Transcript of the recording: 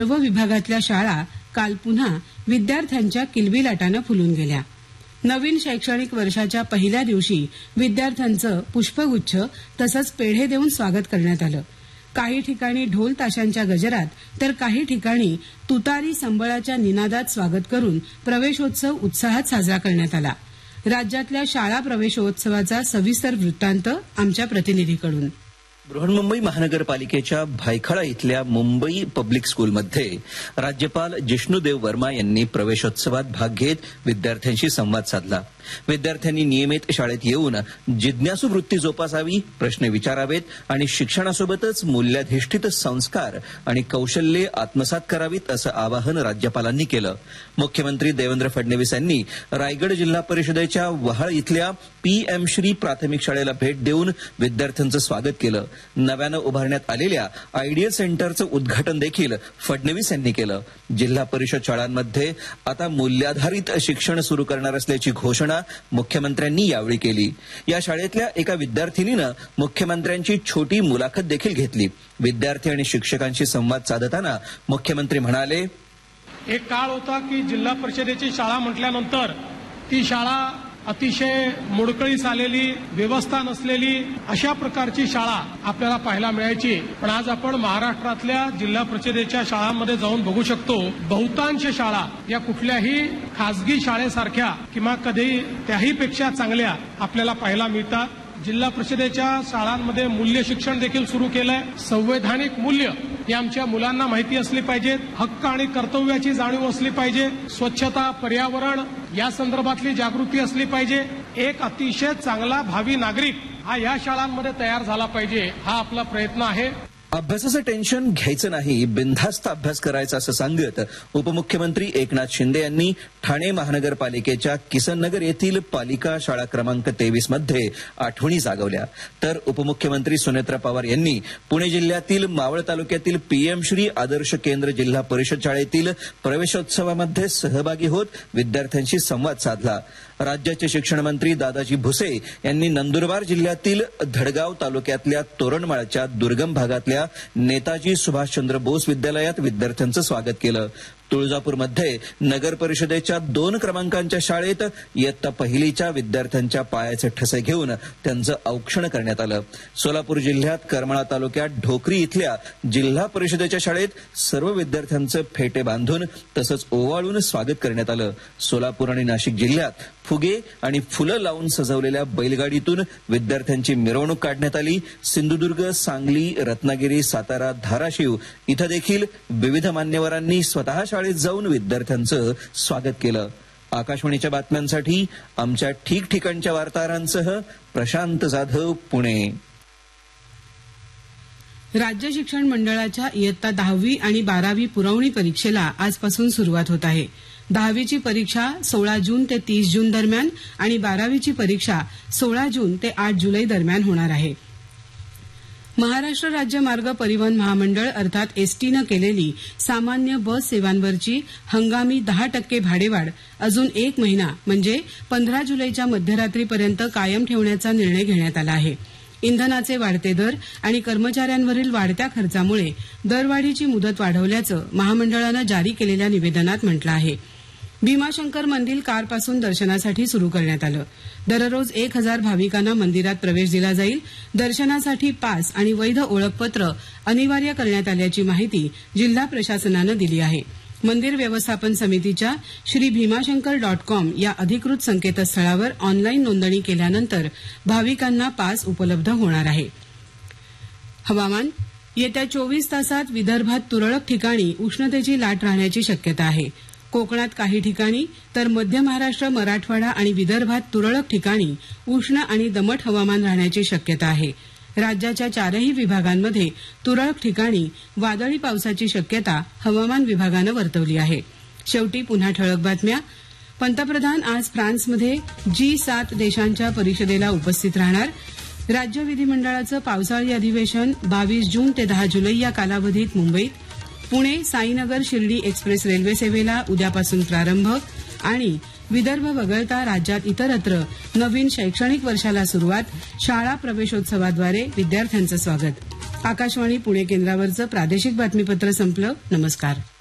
सर्व विभागातल्या शाळा काल पुन्हा विद्यार्थ्यांच्या किलबिलाटाने फुलून गेल्या. नवीन शैक्षणिक वर्षाच्या पहिल्या दिवशी विद्यार्थ्यांचं पुष्पगुच्छ तसंच पेढे देऊन स्वागत करण्यात आलं. काही ठिकाणी ढोल ताशांच्या गजरात तर काही ठिकाणी तुतारी संबळाच्या निनादात स्वागत करून प्रवेशोत्सव उत्साहात साजरा करण्यात आला. राज्यातल्या शाळा प्रवेशोत्सवाचा सविस्तर वृत्तांत आमच्या प्रतिनिधीकडून. बृहन्मुंबई महानगरपालिकेच्या भायखळा इथल्या मुंबई पब्लिक स्कूलमध्ये राज्यपाल जिष्णुदेव वर्मा यांनी प्रवेशोत्सवात भाग घेत विद्यार्थ्यांशी संवाद साधला. विद्यार्थ्यांनी नियमित शाळेत येऊन जिज्ञासू वृत्ती जोपासावी, प्रश्न विचारावेत आणि शिक्षणासोबतच मूल्याधिष्ठित संस्कार आणि कौशल्ये आत्मसात करावीत असं आवाहन राज्यपालांनी केलं. मुख्यमंत्री देवेंद्र फडणवीस यांनी रायगड जिल्हा परिषदेच्या वहाळ इथल्या पीएम श्री प्राथमिक शाळेला भेट देऊन विद्यार्थ्यांचं स्वागत केलं. नव्यानं उभारण्यात आलेल्या आयडियल सेंटरचं उद्घाटन देखील फडणवीस यांनी केलं. जिल्हा परिषद शाळांमध्ये आता मूल्याधारित शिक्षण सुरू करणार असल्याची घोषणा मुख्यमंत्र्यांनी यावेळी केली. या शाळेतल्या एका विद्यार्थिनीनं मुख्यमंत्र्यांची छोटी मुलाखत देखील घेतली. विद्यार्थी आणि शिक्षकांशी संवाद साधताना मुख्यमंत्री म्हणाले, एक काळ होता की जिल्हा परिषदेची शाळा म्हटल्यानंतर ती शाळा अतिशय मोडकळीस आलेली, व्यवस्था नसलेली अशा प्रकारची शाळा आपल्याला पाहायला मिळायची. पण आज आपण महाराष्ट्रातल्या जिल्हा परिषदेच्या शाळांमध्ये जाऊन बघू शकतो, बहुतांश शाळा या कुठल्याही खासगी शाळेसारख्या किंवा कधी त्याही पेक्षा चांगल्या आपल्याला पाहायला मिळतात. जिल्हा परिषदेच्या शाळांमध्ये मूल्य शिक्षण देखील सुरू केलंय. संवैधानिक मूल्य ही आमच्या मुलांना माहिती असली पाहिजेत. हक्क आणि कर्तव्याची जाणीव असली पाहिजे. स्वच्छता, पर्यावरण या संदर्भातली जागृती असली पाहिजे. एक अतिशय चांगला भावी नागरिक हा या शाळांमध्ये तयार झाला पाहिजे, हा आपला प्रयत्न आहे. अभ्यासाचं टेन्शन घ्यायचं नाही, बिनधास्त अभ्यास करायचा असं सांगत उपमुख्यमंत्री एकनाथ शिंदे यांनी ठाणे महानगरपालिकेच्या किसननगर येथील पालिका शाळा क्रमांक 23 मध्ये आठवणी जागवल्या. तर उपमुख्यमंत्री सुनेत्रा पवार यांनी पुणे जिल्ह्यातील मावळ तालुक्यातील पीएम श्री आदर्श केंद्र जिल्हा परिषद शाळेतील प्रवेशोत्सवामध्ये सहभागी होत विद्यार्थ्यांशी संवाद साधला. राज्याचे शिक्षण मंत्री दादाजी भुसे यांनी नंदुरबार जिल्ह्यातील धडगाव तालुक्यातल्या तोरणमाळच्या दुर्गम भागातल्या नेताजी सुभाषचंद्र बोस विद्यालयात विद्यार्थ्यांचं स्वागत केलं. तुळजापूरमध्ये नगर परिषदेच्या 2 क्रमांकांच्या शाळेत इयत्ता पहिलीच्या विद्यार्थ्यांच्या पायाचे ठसे घेऊन त्यांचं औक्षण करण्यात आलं. सोलापूर जिल्ह्यात करमाळा तालुक्यात ढोकरी इथल्या जिल्हा परिषदेच्या शाळेत सर्व विद्यार्थ्यांचं फेटे बांधून तसंच ओवाळून स्वागत करण्यात आलं. सोलापूर आणि नाशिक जिल्ह्यात फुगे आणि फुलं लावून सजवलेल्या बैलगाडीतून विद्यार्थ्यांची मिरवणूक काढण्यात आली. सिंधुदुर्ग, सांगली, रत्नागिरी, सातारा, धाराशिव इथं देखील विविध मान्यवरांनी स्वतः शाळेत जाऊन विद्यार्थ्यांचं स्वागत केलं. आकाशवाणीच्या बातम्यांसाठी आमच्या ठिकठिकाणच्या वार्ताहरांसह प्रशांत जाधव, पुणे. राज्य शिक्षण मंडळाच्या इयत्ता 10वी आणि 12वी पुरवणी परीक्षेला आजपासून सुरुवात होत आहे. 10वीची परीक्षा 16 जून ते 30 जून दरम्यान आणि 12वीची परीक्षा 16 जून ते 8 जुलै दरम्यान होणार आहे. महाराष्ट्र राज्य मार्ग परिवहन महामंडळ अर्थात एसटीनं केलेली सामान्य बस सेवांवरची हंगामी 10% भाडेवाढ अजून 1 महिना म्हणजे 15 जुलैच्या मध्यरात्रीपर्यंत कायम ठेवण्याचा निर्णय घेण्यात आला आहे. इंधनाचे वाढते दर आणि कर्मचाऱ्यांवरील वाढत्या खर्चामुळे दरवाढीची मुदत वाढवल्याचं महामंडळानं जारी केलेल्या निवेदनात म्हटलं आहे. भीमाशंकर मंदिर कालपासून दर्शनासाठी सुरू करण्यात आलं. दररोज 1000 भाविकांना मंदिरात प्रवेश दिला जाईल. दर्शनासाठी पास आणि वैध ओळखपत्र अनिवार्य करण्यात आल्याची माहिती जिल्हा प्रशासनानं दिली आहे. मंदिर व्यवस्थापन समितीच्या श्रीभीमाशंकर.com या अधिकृत संकेतस्थळावर ऑनलाईन नोंदणी केल्यानंतर भाविकांना पास उपलब्ध होणार आहे. हवामान. येत्या 24 तासात विदर्भात तुरळक ठिकाणी उष्णतेची लाट राहण्याची शक्यता आहे. कोकणात काही ठिकाणी तर मध्य महाराष्ट्र, मराठवाडा आणि विदर्भात तुरळक ठिकाणी उष्ण आणि दमट हवामान राहण्याची शक्यता आहे. राज्याच्या 4ही विभागांमध्ये तुरळक ठिकाणी वादळी पावसाची शक्यता हवामान विभागानं वर्तवली आहे. शेवटी पुन्हा ठळक बातम्या. पंतप्रधान आज फ्रान्समध्ये G7 देशांच्या परिषदेला उपस्थित राहणार. राज्य विधिमंडळाचं पावसाळी अधिवेशन 22 जून ते 10 जुलै या कालावधीत मुंबईत. पुणे साईनगर शिर्डी एक्सप्रेस रेल्वे सेवेला उद्यापासून प्रारंभ आणि विदर्भ वगळता राज्यात इतरत्र नवीन शैक्षणिक वर्षाला सुरुवात. शाळा प्रवेशोत्सवाद्वारे विद्यार्थ्यांचं स्वागत. आकाशवाणी पुणे केंद्रावरचं प्रादेशिक बातमीपत्र संपलं. नमस्कार.